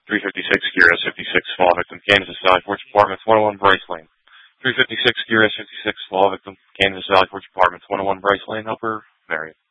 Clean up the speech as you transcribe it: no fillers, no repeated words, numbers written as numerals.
356 Gear S56 fall victim, Kansas Valley Porch Apartments, 101 Bryce Lane. 356 Gear S56 fall victim, Kansas Valley Porch Apartments, 101 Bryce Lane, Upper Marion.